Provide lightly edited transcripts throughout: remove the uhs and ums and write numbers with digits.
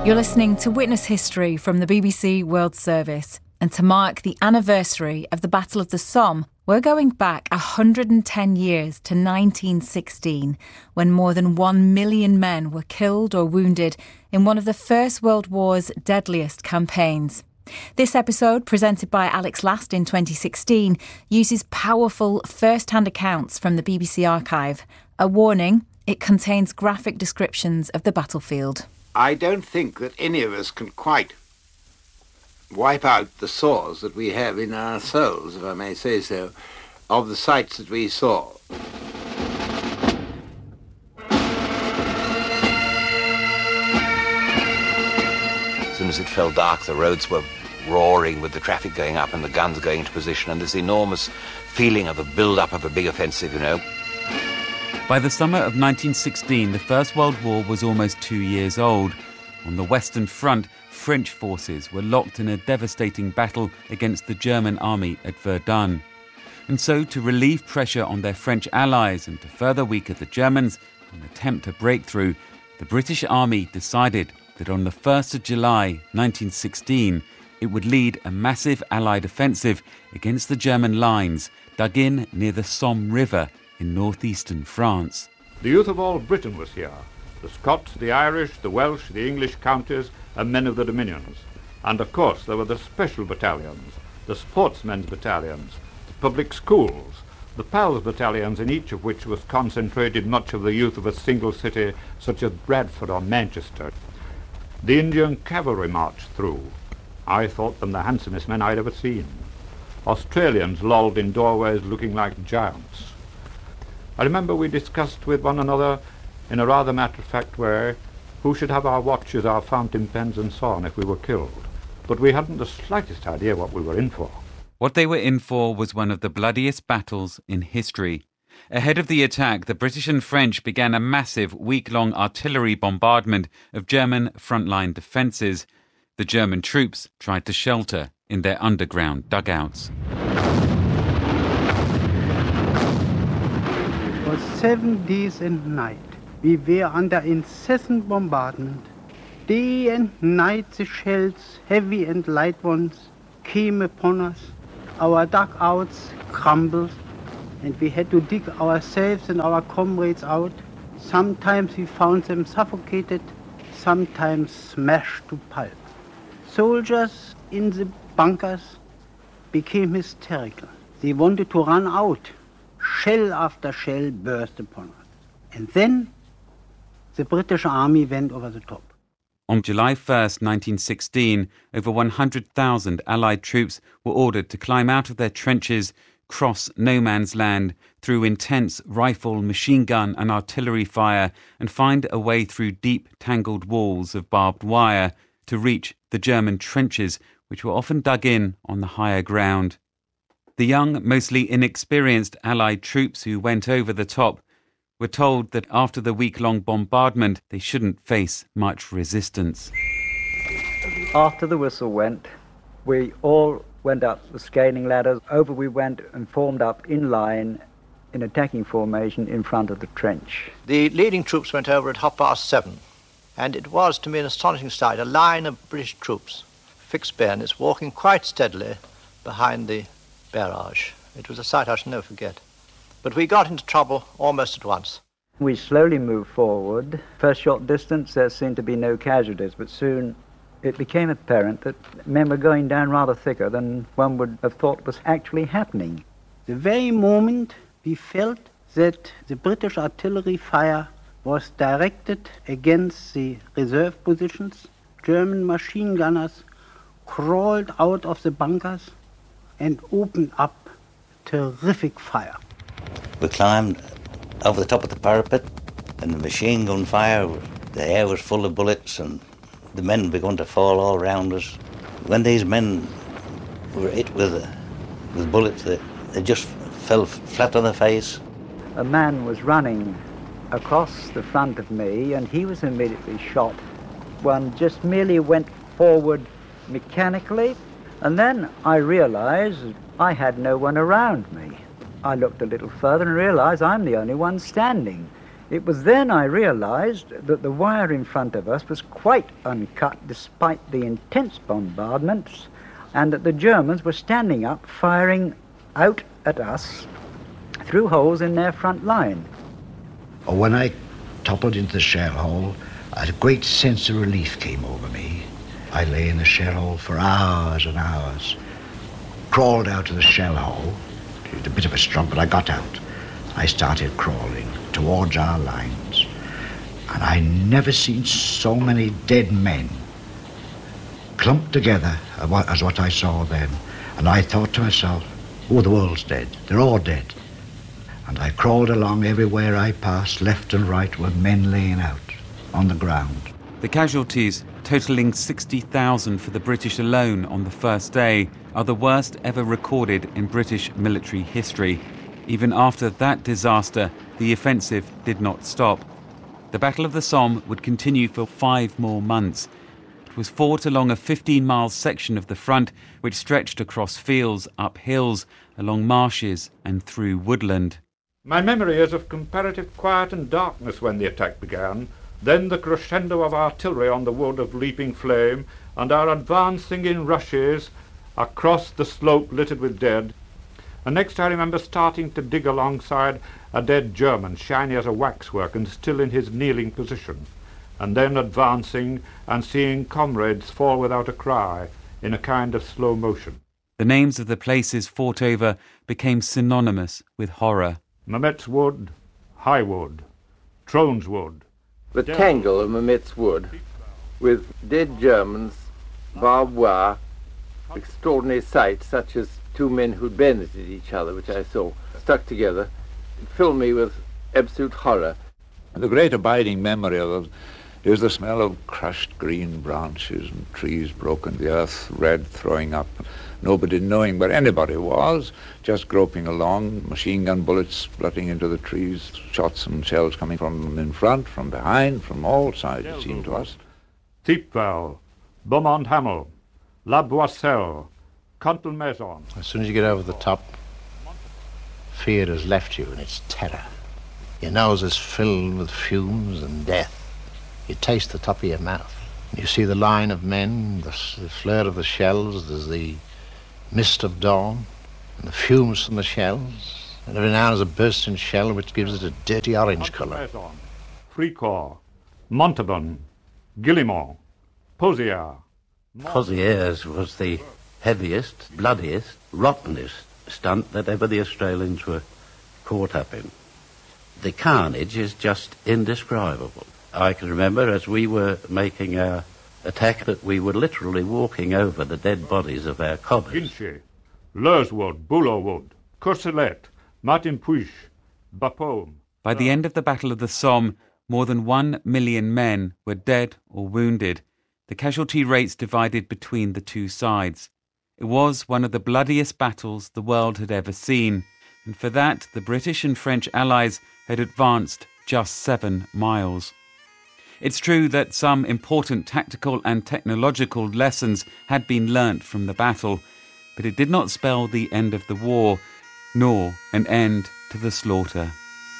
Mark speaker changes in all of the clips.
Speaker 1: You're listening to Witness History from the BBC World Service. And to mark the anniversary of the Battle of the Somme, we're going back 110 years to 1916, when more than 1 million men were killed or wounded in one of the First World War's deadliest campaigns. This episode, presented by Alex Last in 2016, uses powerful first-hand accounts from the BBC archive. A warning, it contains graphic descriptions of the battlefield.
Speaker 2: I don't think that any of us can quite wipe out the sores that we have in our souls, if I may say so, of the sights that we saw.
Speaker 3: As soon as it fell dark, the roads were roaring with the traffic going up and the guns going into position, and this enormous feeling of a build-up of a big offensive, you know.
Speaker 4: By the summer of 1916, the First World War was almost 2 years old. On the Western Front, French forces were locked in a devastating battle against the German army at Verdun. And so, to relieve pressure on their French allies and to further weaken the Germans in an attempt to break through, the British Army decided that on the 1st of July 1916, it would lead a massive Allied offensive against the German lines dug in near the Somme River in northeastern France.
Speaker 5: The youth of all Britain was here. The Scots, the Irish, the Welsh, the English counties, and men of the dominions. And of course there were the special battalions, the sportsmen's battalions, the public schools, the PALS battalions, in each of which was concentrated much of the youth of a single city such as Bradford or Manchester. The Indian cavalry marched through. I thought them the handsomest men I'd ever seen. Australians lolled in doorways looking like giants. I remember we discussed with one another in a rather matter-of-fact way who should have our watches, our fountain pens and so on if we were killed. But we hadn't the slightest idea what we were in for.
Speaker 4: What they were in for was one of the bloodiest battles in history. Ahead of the attack, the British and French began a massive week-long artillery bombardment of German frontline defences. The German troops tried to shelter in their underground dugouts.
Speaker 6: For 7 days and night, we were under incessant bombardment. Day and night the shells, heavy and light ones, came upon us. Our dugouts crumbled, and we had to dig ourselves and our comrades out. Sometimes we found them suffocated, sometimes smashed to pulp. Soldiers in the bunkers became hysterical. They wanted to run out. Shell after shell burst upon us. And then the British Army went over the top.
Speaker 4: On July 1st, 1916, over 100,000 Allied troops were ordered to climb out of their trenches, cross no man's land through intense rifle, machine gun and artillery fire, and find a way through deep, tangled walls of barbed wire to reach the German trenches, which were often dug in on the higher ground. The young, mostly inexperienced Allied troops who went over the top were told that after the week-long bombardment, they shouldn't face much resistance.
Speaker 7: After the whistle went, we all went up the scaling ladders. Over we went and formed up in line in attacking formation in front of the trench.
Speaker 8: The leading troops went over at 7:30, and it was, to me, an astonishing sight, a line of British troops, fixed bayonets, walking quite steadily behind the barrage. It was a sight I shall never forget. But we got into trouble almost at once.
Speaker 7: We slowly moved forward. First short distance, there seemed to be no casualties, but soon it became apparent that men were going down rather thicker than one would have thought was actually happening.
Speaker 6: The very moment we felt that the British artillery fire was directed against the reserve positions, German machine gunners crawled out of the bunkers and opened up terrific fire.
Speaker 9: We climbed over the top of the parapet, and the machine gun fire, the air was full of bullets, and the men began to fall all around us. When these men were hit with bullets, they just fell flat on their face.
Speaker 7: A man was running across the front of me, and he was immediately shot. One just merely went forward mechanically, and then I realized I had no one around me. I looked a little further and realized I'm the only one standing. It was then I realized that the wire in front of us was quite uncut despite the intense bombardments, and that the Germans were standing up firing out at us through holes in their front line.
Speaker 10: When I toppled into the shell hole, a great sense of relief came over me. I lay in the shell hole for hours and hours, crawled out of the shell hole. It was a bit of a struggle, but I got out. I started crawling towards our lines, and I never seen so many dead men clumped together as what I saw then. And I thought to myself, oh, the world's dead. They're all dead. And I crawled along everywhere I passed, left and right, with men laying out on the ground.
Speaker 4: The casualties, totalling 60,000 for the British alone on the first day, are the worst ever recorded in British military history. Even after that disaster, the offensive did not stop. The Battle of the Somme would continue for 5 more months. It was fought along a 15-mile section of the front, which stretched across fields, up hills, along marshes and through woodland.
Speaker 5: My memory is of comparative quiet and darkness when the attack began, then the crescendo of artillery on the wood of leaping flame, and our advancing in rushes across the slope littered with dead. And next I remember starting to dig alongside a dead German, shiny as a waxwork and still in his kneeling position, and then advancing and seeing comrades fall without a cry in a kind of slow motion.
Speaker 4: The names of the places fought over became synonymous with horror.
Speaker 5: Mametz Wood, High Wood, Trones Wood.
Speaker 2: The tangle of Mametz Wood, with dead Germans, barbed wire, extraordinary sights such as 2 men who'd bayoneted each other, which I saw, stuck together. It filled me with absolute horror.
Speaker 11: The great abiding memory of it is the smell of crushed green branches and trees broken, the earth red, throwing up, nobody knowing where anybody was, just groping along, machine gun bullets splutting into the trees, shots and shells coming from in front, from behind, from all sides, it seemed to us.
Speaker 5: Thiepval, Beaumont-Hamel, La Boisselle, Contalmaison.
Speaker 12: As soon as you get over the top, fear has left you and it's terror. Your nose is filled with fumes and death. You taste the top of your mouth. You see the line of men, the flare of the shells, there's the mist of dawn, and the fumes from the shells, and every now and then there's a bursting shell which gives it a dirty orange colour.
Speaker 5: Fricourt, Montauban, Guillemont, Pozières.
Speaker 13: Pozières was the heaviest, bloodiest, rottenest stunt that ever the Australians were caught up in. The carnage is just indescribable. I can remember as we were making our attack that we were literally walking over the dead bodies of our cobbers.
Speaker 5: Ginchy, Leurswood, Boulotwood, Courcelette, Martinpuich, Bapaume.
Speaker 4: By the end of the Battle of the Somme, more than 1 million men were dead or wounded. The casualty rates divided between the two sides. It was one of the bloodiest battles the world had ever seen, and for that the British and French allies had advanced just 7 miles. It's true that some important tactical and technological lessons had been learnt from the battle, but it did not spell the end of the war, nor an end to the slaughter.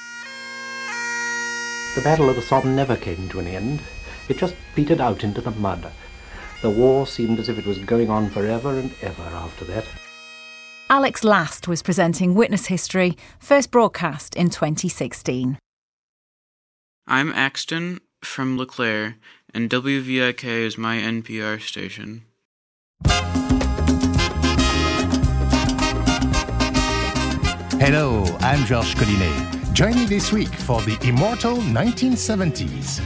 Speaker 14: The Battle of the Somme never came to an end. It just petered out into the mud. The war seemed as if it was going on forever and ever after that.
Speaker 1: Alex Last was presenting Witness History, first broadcast in 2016.
Speaker 15: I'm Axton from LeClaire, and WVIK is my NPR station.
Speaker 16: Hello, I'm Georges Collinet. Join me this week for the immortal 1970s.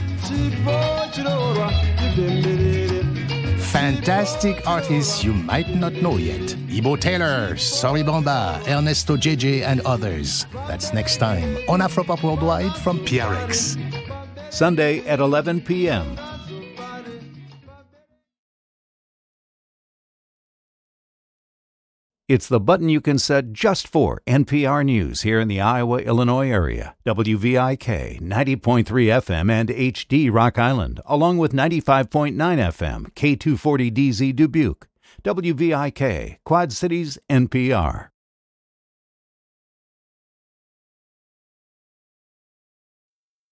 Speaker 16: Fantastic artists you might not know yet. Ibo Taylor, Sorry Banda, Ernesto JJ, and others. That's next time on Afropop Worldwide from PRX.
Speaker 17: Sunday at 11 p.m. It's the button you can set just for NPR News here in the Iowa-Illinois area. WVIK 90.3 FM and HD Rock Island, along with 95.9 FM K240DZ Dubuque. WVIK, Quad Cities, NPR.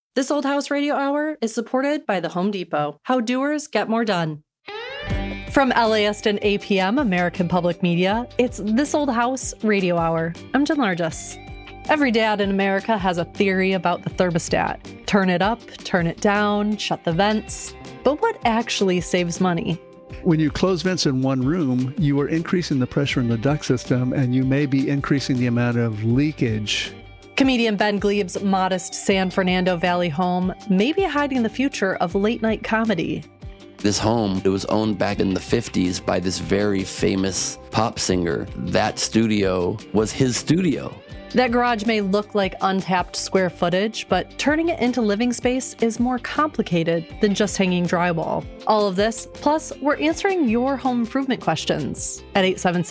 Speaker 18: This Old House Radio Hour is supported by the Home Depot. How doers get more done. From LAist and APM, American Public Media, it's This Old House Radio Hour. I'm Jen Largis. Every dad in America has a theory about the thermostat. Turn it up, turn it down, shut the vents. But what actually saves money?
Speaker 19: When you close vents in one room, you are increasing the pressure in the duct system, and you may be increasing the amount of leakage.
Speaker 18: Comedian Ben Gleib's modest San Fernando Valley home may be hiding the future of late-night comedy.
Speaker 20: This home, it was owned back in the 50s by this very famous pop singer. That studio was his studio.
Speaker 18: That garage may look like untapped square footage, but turning it into living space is more complicated than just hanging drywall. All of this, plus we're answering your home improvement questions at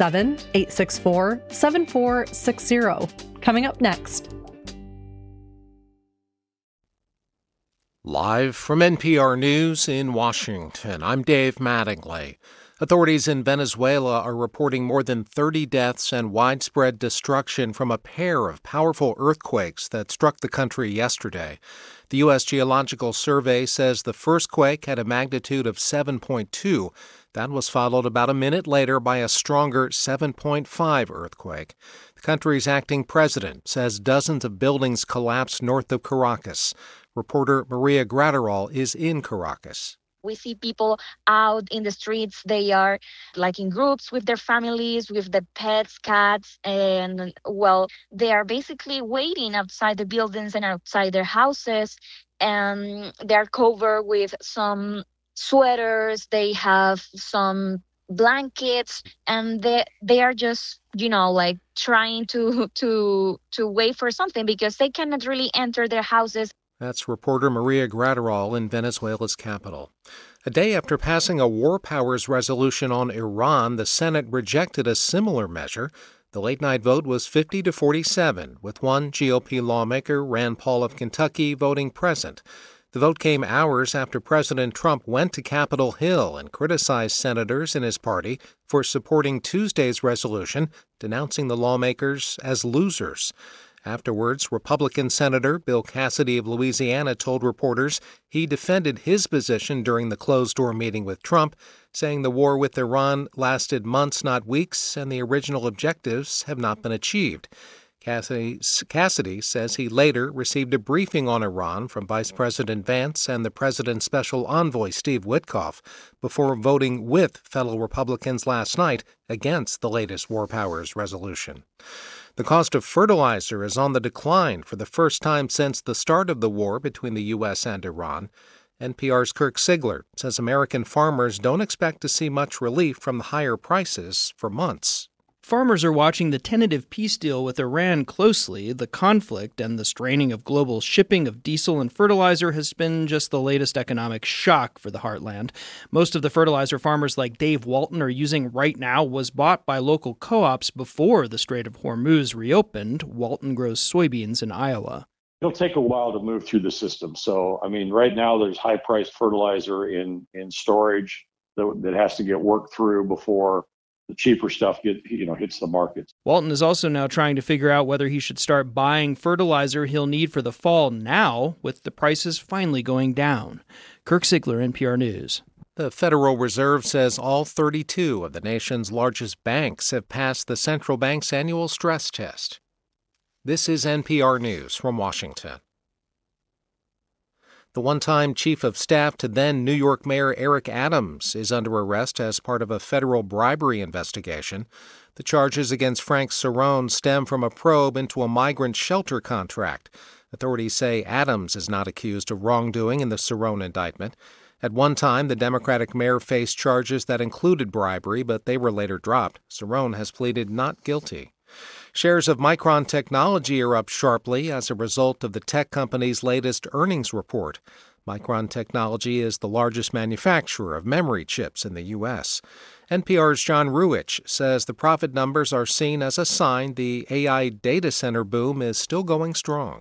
Speaker 18: 877-864-7460. Coming up next.
Speaker 21: Live from NPR News in Washington, I'm Dave Mattingly. Authorities in Venezuela are reporting more than 30 deaths and widespread destruction from a pair of powerful earthquakes that struck the country yesterday. The U.S. Geological Survey says the first quake had a magnitude of 7.2. That was followed about a minute later by a stronger 7.5 earthquake. The country's acting president says dozens of buildings collapsed north of Caracas. Reporter Maria Gratterall is in Caracas.
Speaker 22: We see people out in the streets. They are like in groups with their families, with the pets, cats, and they are basically waiting outside the buildings and outside their houses. And they're covered with some sweaters. They have some blankets, and they are just, trying to wait for something because they cannot really enter their houses.
Speaker 21: That's reporter Maria Gratterall in Venezuela's capital. A day after passing a war powers resolution on Iran, the Senate rejected a similar measure. The late-night vote was 50-47, with one GOP lawmaker, Rand Paul of Kentucky, voting present. The vote came hours after President Trump went to Capitol Hill and criticized senators in his party for supporting Tuesday's resolution, denouncing the lawmakers as losers. Afterwards, Republican Senator Bill Cassidy of Louisiana told reporters he defended his position during the closed-door meeting with Trump, saying the war with Iran lasted months, not weeks, and the original objectives have not been achieved. Cassidy says he later received a briefing on Iran from Vice President Vance and the president's special envoy, Steve Witkoff, before voting with fellow Republicans last night against the latest war powers resolution. The cost of fertilizer is on the decline for the first time since the start of the war between the U.S. and Iran. NPR's Kirk Sigler says American farmers don't expect to see much relief from the higher prices for months.
Speaker 23: Farmers are watching the tentative peace deal with Iran closely. The conflict and the straining of global shipping of diesel and fertilizer has been just the latest economic shock for the heartland. Most of the fertilizer farmers like Dave Walton are using right now was bought by local co-ops before the Strait of Hormuz reopened. Walton grows soybeans in Iowa.
Speaker 24: It'll take a while to move through the system. So, right now there's high-priced fertilizer in storage that has to get worked through before the cheaper stuff hits the markets.
Speaker 23: Walton is also now trying to figure out whether he should start buying fertilizer he'll need for the fall now, with the prices finally going down. Kirk Sigler, NPR News.
Speaker 21: The Federal Reserve says all 32 of the nation's largest banks have passed the central bank's annual stress test. This is NPR News from Washington. The one-time chief of staff to then New York Mayor Eric Adams is under arrest as part of a federal bribery investigation. The charges against Frank Cerrone stem from a probe into a migrant shelter contract. Authorities say Adams is not accused of wrongdoing in the Cerrone indictment. At one time, the Democratic mayor faced charges that included bribery, but they were later dropped. Cerrone has pleaded not guilty. Shares of Micron Technology are up sharply as a result of the tech company's latest earnings report. Micron Technology is the largest manufacturer of memory chips in the U.S. NPR's John Ruwitch says the profit numbers are seen as a sign the AI data center boom is still going strong.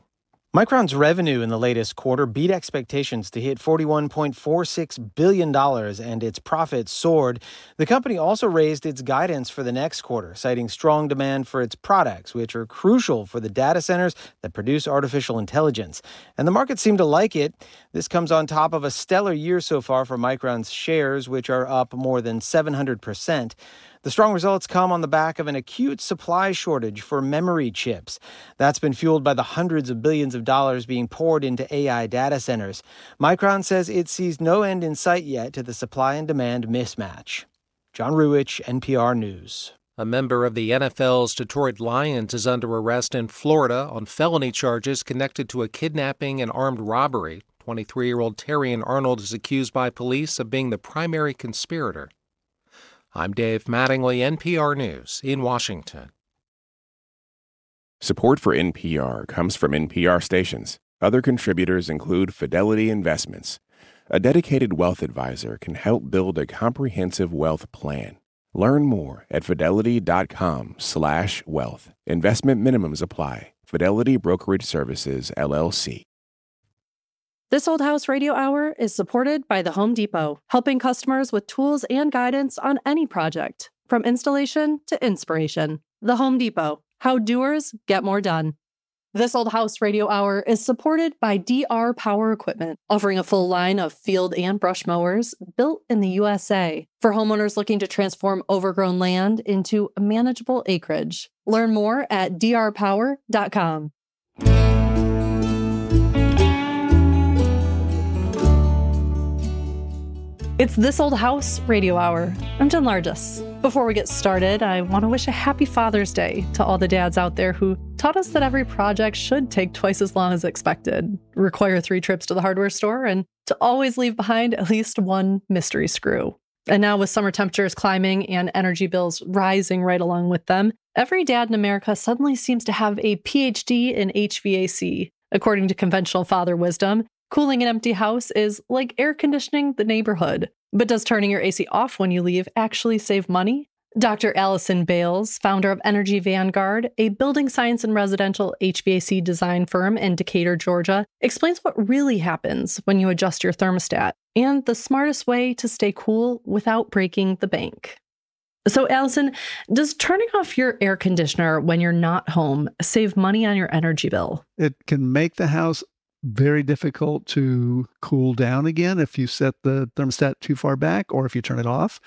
Speaker 3: Micron's revenue in the latest quarter beat expectations to hit $41.46 billion, and its profits soared. The company also raised its guidance for the next quarter, citing strong demand for its products, which are crucial for the data centers that produce artificial intelligence. And the market seemed to like it. This comes on top of a stellar year so far for Micron's shares, which are up more than 700%. The strong results come on the back of an acute supply shortage for memory chips. That's been fueled by the hundreds of billions of dollars being poured into AI data centers. Micron says it sees no end in sight yet to the supply and demand mismatch. John Ruwitch, NPR News.
Speaker 21: A member of the NFL's Detroit Lions is under arrest in Florida on felony charges connected to a kidnapping and armed robbery. 23-year-old Terrian Arnold is accused by police of being the primary conspirator. I'm Dave Mattingly, NPR News in Washington.
Speaker 6: Support for NPR comes from NPR stations. Other contributors include Fidelity Investments. A dedicated wealth advisor can help build a comprehensive wealth plan. Learn more at fidelity.com/wealth. Investment minimums apply. Fidelity Brokerage Services, LLC.
Speaker 18: This Old House Radio Hour is supported by the Home Depot, helping customers with tools and guidance on any project, from installation to inspiration. The Home Depot, how doers get more done. This Old House Radio Hour is supported by DR Power Equipment, offering a full line of field and brush mowers built in the USA for homeowners looking to transform overgrown land into manageable acreage. Learn more at drpower.com. It's This Old House Radio Hour. I'm Jen Largis. Before we get started, I want to wish a happy Father's Day to all the dads out there who taught us that every project should take twice as long as expected, require 3 trips to the hardware store, and to always leave behind at least one mystery screw. And now with summer temperatures climbing and energy bills rising right along with them, every dad in America suddenly seems to have a PhD in HVAC. According to conventional father wisdom, cooling an empty house is like air conditioning the neighborhood. But does turning your AC off when you leave actually save money? Dr. Allison Bales, founder of Energy Vanguard, a building science and residential HVAC design firm in Decatur, Georgia, explains what really happens when you adjust your thermostat and the smartest way to stay cool without breaking the bank. So, Allison, does turning off your air conditioner when you're not home save money on your energy bill?
Speaker 19: It can make the house very difficult to cool down again if you set the thermostat too far back or if you turn it off.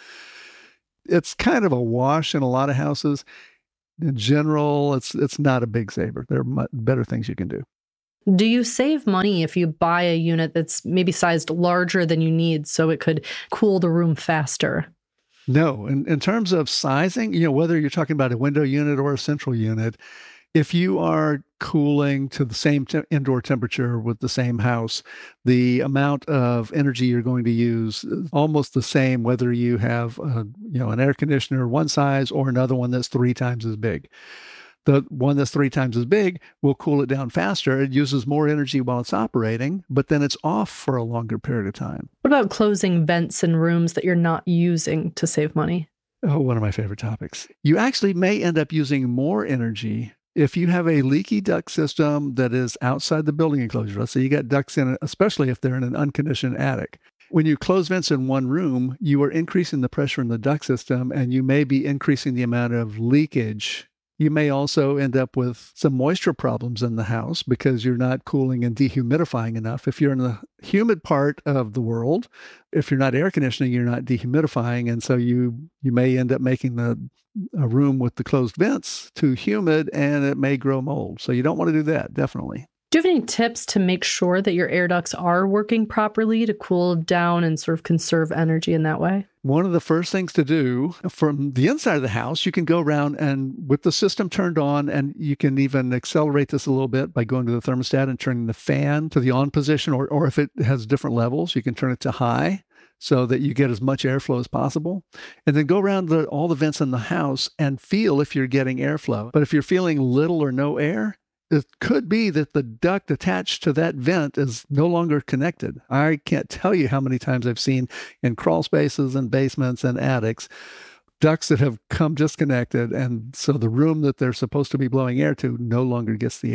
Speaker 19: It's kind of a wash in a lot of houses. In general, it's not a big saver. There are better things you can do.
Speaker 18: Do you save money if you buy a unit that's maybe sized larger than you need so it could cool the room faster?
Speaker 19: No. In terms of sizing, whether you're talking about a window unit or a central unit, if you are cooling to the same indoor temperature with the same house, the amount of energy you're going to use is almost the same whether you have an air conditioner one size or another one that's 3 times as big. The one that's 3 times as big will cool it down faster. It uses more energy while it's operating, but then it's off for a longer period of time.
Speaker 18: What about closing vents in rooms that you're not using to save money?
Speaker 19: Oh, one of my favorite topics. You actually may end up using more energy if you have a leaky duct system that is outside the building enclosure. Let's say you got ducts in it, especially if they're in an unconditioned attic. When you close vents in one room, you are increasing the pressure in the duct system, and you may be increasing the amount of leakage. You may also end up with some moisture problems in the house because you're not cooling and dehumidifying enough. If you're in the humid part of the world, if you're not air conditioning, you're not dehumidifying. And so you may end up making a room with the closed vents too humid, and it may grow mold. So you don't want to do that, definitely.
Speaker 18: Do you have any tips to make sure that your air ducts are working properly to cool down and sort of conserve energy in that way?
Speaker 19: One of the first things to do from the inside of the house, you can go around and with the system turned on, and you can even accelerate this a little bit by going to the thermostat and turning the fan to the on position, or if it has different levels, you can turn it to high so that you get as much airflow as possible. And then go around all the vents in the house and feel if you're getting airflow. But if you're feeling little or no air, it could be that the duct attached to that vent is no longer connected. I can't tell you how many times I've seen in crawl spaces and basements and attics, ducts that have come disconnected. And so the room that they're supposed to be blowing air to no longer gets the air.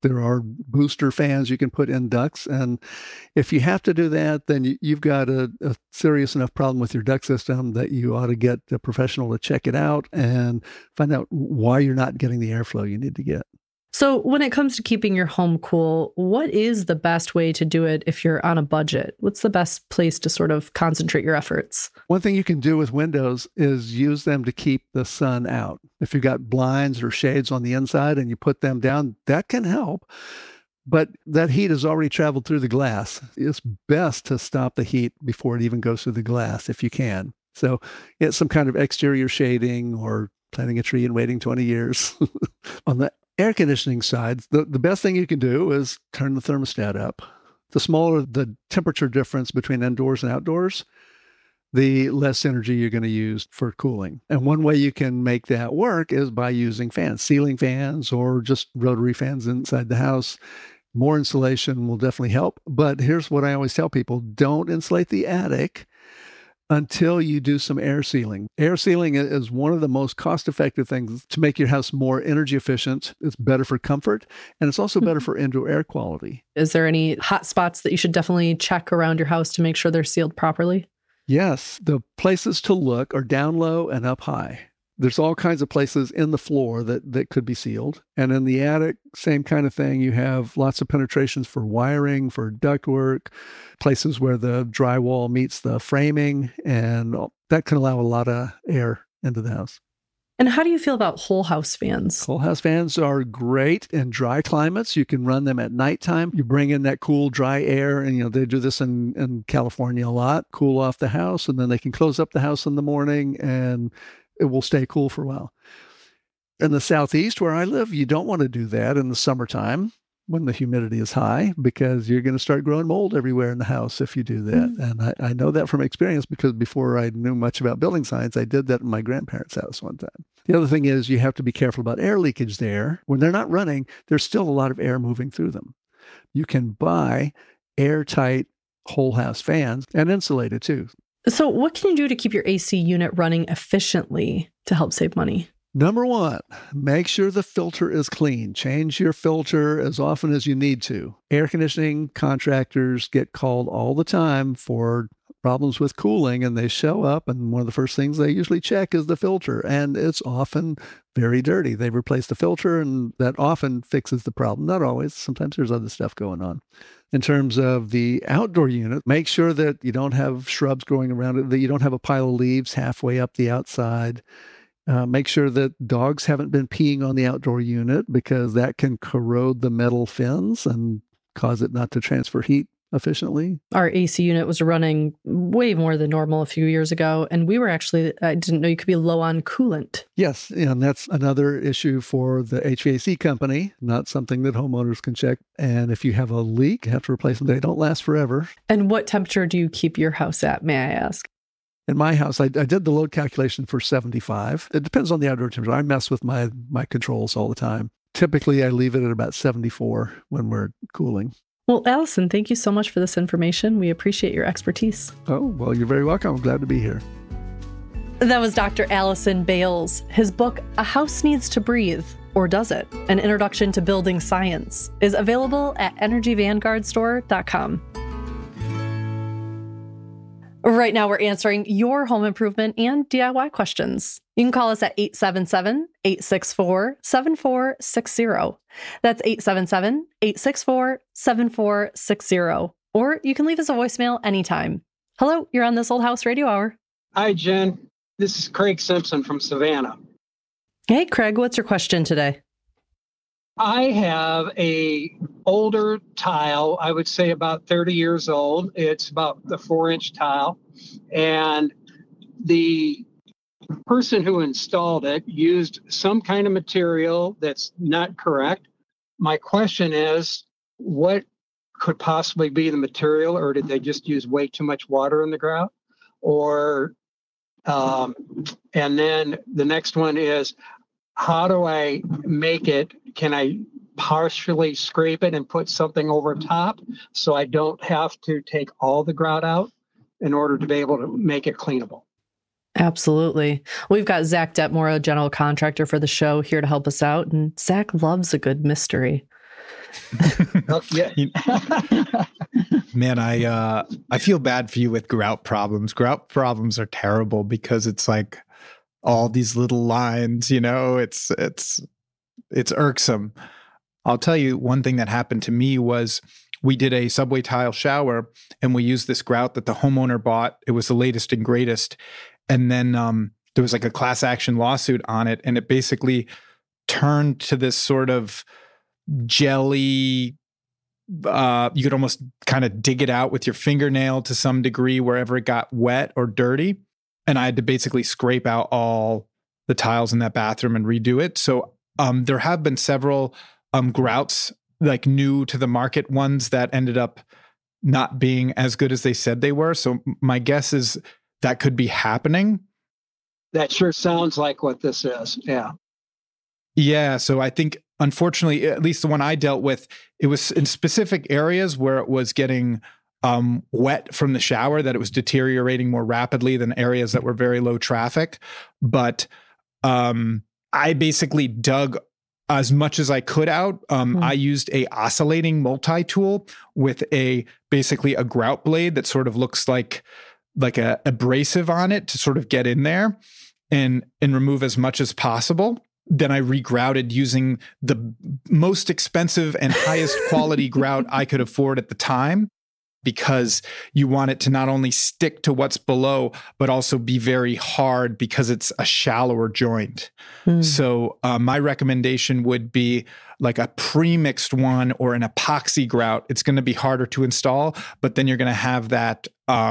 Speaker 19: There are booster fans you can put in ducts. And if you have to do that, then you've got a serious enough problem with your duct system that you ought to get a professional to check it out and find out why you're not getting the airflow you need to get.
Speaker 18: So when it comes to keeping your home cool, what is the best way to do it if you're on a budget? What's the best place to sort of concentrate your efforts?
Speaker 19: One thing you can do with windows is use them to keep the sun out. If you've got blinds or shades on the inside and you put them down, that can help. But that heat has already traveled through the glass. It's best to stop the heat before it even goes through the glass if you can. So get some kind of exterior shading or planting a tree and waiting 20 years. On the air conditioning side, the best thing you can do is turn the thermostat up. The smaller the temperature difference between indoors and outdoors, the less energy you're going to use for cooling. And one way you can make that work is by using fans, ceiling fans, or just rotary fans inside the house. More insulation will definitely help. But here's what I always tell people: don't insulate the attic until you do some air sealing. Air sealing is one of the most cost-effective things to make your house more energy efficient. It's better for comfort, and it's also better for indoor air quality.
Speaker 18: Is there any hot spots that you should definitely check around your house to make sure they're sealed properly?
Speaker 19: Yes. The places to look are down low and up high. There's all kinds of places in the floor that could be sealed. And in the attic, same kind of thing. You have lots of penetrations for wiring, for ductwork, places where the drywall meets the framing, and that can allow a lot of air into the house.
Speaker 18: And how do you feel about whole house fans?
Speaker 19: Whole house fans are great in dry climates. You can run them at nighttime. You bring in that cool, dry air, and they do this in California a lot, cool off the house, and then they can close up the house in the morning, and it will stay cool for a while. In the Southeast, where I live, you don't want to do that in the summertime when the humidity is high, because you're going to start growing mold everywhere in the house if you do that. And I know that from experience, because before I knew much about building science, I did that in my grandparents' house one time. The other thing is you have to be careful about air leakage there. When they're not running, there's still a lot of air moving through them. You can buy airtight whole house fans and insulated too.
Speaker 18: So what can you do to keep your AC unit running efficiently to help save money?
Speaker 19: Number one, make sure the filter is clean. Change your filter as often as you need to. Air conditioning contractors get called all the time for problems with cooling, and they show up, and one of the first things they usually check is the filter, and it's often very dirty. They replace the filter, and that often fixes the problem. Not always. Sometimes there's other stuff going on. In terms of the outdoor unit, make sure that you don't have shrubs growing around it, that you don't have a pile of leaves halfway up the outside. Make sure that dogs haven't been peeing on the outdoor unit, because that can corrode the metal fins and cause it not to transfer heat efficiently.
Speaker 18: Our AC unit was running way more than normal a few years ago, and we were I didn't know you could be low on coolant.
Speaker 19: Yes, and that's another issue for the HVAC company, not something that homeowners can check. And if you have a leak, you have to replace them. They don't last forever.
Speaker 18: And what temperature do you keep your house at, may I ask?
Speaker 19: In my house, I did the load calculation for 75. It depends on the outdoor temperature. I mess with my controls all the time. Typically, I leave it at about 74 when we're cooling.
Speaker 18: Well, Allison, thank you so much for this information. We appreciate your expertise.
Speaker 19: Oh, well, you're very welcome. I'm glad to be here.
Speaker 18: That was Dr. Allison Bales. His book, A House Needs to Breathe, or Does It? An Introduction to Building Science, is available at energyvanguardstore.com. Right now, we're answering your home improvement and DIY questions. You can call us at 877-864-7460. That's 877-864-7460. Or you can leave us a voicemail anytime. Hello, you're on This Old House Radio Hour.
Speaker 7: Hi, Jen. This is Craig Simpson from Savannah.
Speaker 18: Hey, Craig, what's your question today?
Speaker 7: I have a older tile, I would say about 30 years old. It's about the 4-inch tile. And the person who installed it used some kind of material that's not correct. My question is, what could possibly be the material, or did they just use way too much water in the ground? Or, and then the next one is, how do I make it? Can I partially scrape it and put something over top so I don't have to take all the grout out in order to be able to make it cleanable?
Speaker 18: Absolutely. We've got Zach Detmore, a general contractor for the show, here to help us out. And Zach loves a good mystery.
Speaker 2: Man, I feel bad for you with grout problems. Grout problems are terrible because it's like all these little lines, it's irksome. I'll tell you one thing that happened to me was we did a subway tile shower and we used this grout that the homeowner bought. It was the latest and greatest. And then there was like a class action lawsuit on it. And it basically turned to this sort of jelly. You could almost kind of dig it out with your fingernail to some degree wherever it got wet or dirty. And I had to basically scrape out all the tiles in that bathroom and redo it. So there have been several grouts, like new to the market ones, that ended up not being as good as they said they were. So my guess is that could be happening.
Speaker 7: That sure sounds like what this is. Yeah.
Speaker 2: Yeah. So I think, unfortunately, at least the one I dealt with, it was in specific areas where it was getting wet from the shower, that it was deteriorating more rapidly than areas that were very low traffic. But I basically dug as much as I could out. I used a oscillating multi-tool with basically a grout blade that sort of looks like a abrasive on it to sort of get in there and remove as much as possible. Then I regrouted using the most expensive and highest quality grout I could afford at the time, because you want it to not only stick to what's below, but also be very hard because it's a shallower joint. So my recommendation would be like a pre-mixed one or an epoxy grout. It's going to be harder to install, but then you're going to have that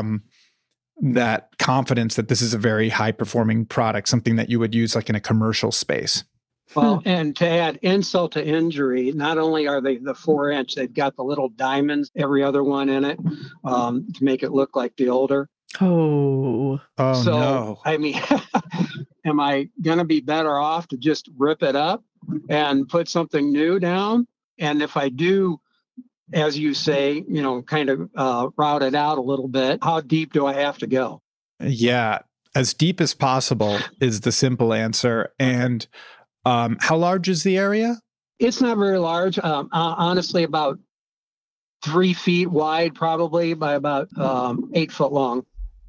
Speaker 2: confidence that this is a very high performing product, something that you would use like in a commercial space.
Speaker 7: Well, and to add insult to injury, not only are they the 4-inch, they've got the little diamonds, every other one in it, to make it look like the older.
Speaker 2: Oh,
Speaker 7: So,
Speaker 2: no.
Speaker 7: I mean, am I going to be better off to just rip it up and put something new down? And if I do, as you say, kind of route it out a little bit, how deep do I have to go?
Speaker 2: Yeah, as deep as possible is the simple answer. And how large is the area?
Speaker 7: It's not very large. Honestly, about 3 feet wide, probably, by about 8 foot long.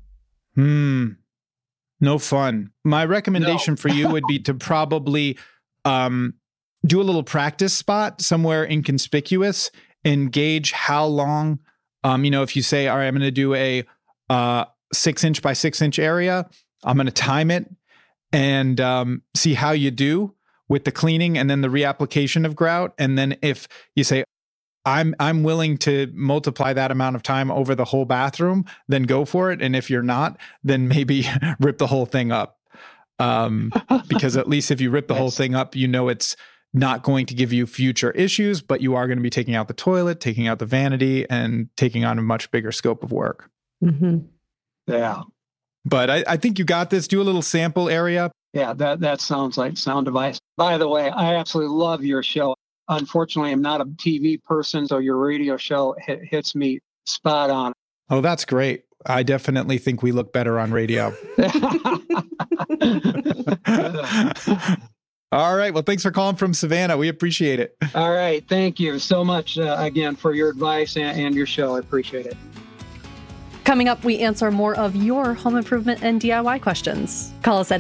Speaker 2: No fun. My recommendation for you would be to probably do a little practice spot somewhere inconspicuous and gauge how long, if you say, all right, I'm going to do a 6-inch by 6-inch area, I'm going to time it and see how you do with the cleaning and then the reapplication of grout. And then if you say, I'm willing to multiply that amount of time over the whole bathroom, then go for it. And if you're not, then maybe rip the whole thing up. Because at least if you rip the whole thing up, it's not going to give you future issues, but you are going to be taking out the toilet, taking out the vanity, and taking on a much bigger scope of work.
Speaker 7: Yeah.
Speaker 2: But I think you got this. Do a little sample area.
Speaker 7: Yeah, that sounds like sound advice. By the way, I absolutely love your show. Unfortunately, I'm not a TV person, so your radio show hits me spot on.
Speaker 2: Oh, that's great. I definitely think we look better on radio. All right. Well, thanks for calling from Savannah. We appreciate it.
Speaker 7: All right. Thank you so much again for your advice and your show. I appreciate it.
Speaker 18: Coming up, we answer more of your home improvement and DIY questions. Call us at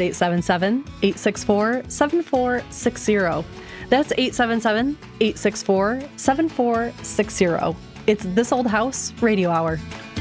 Speaker 18: 877-864-7460. That's 877-864-7460. It's This Old House Radio Hour.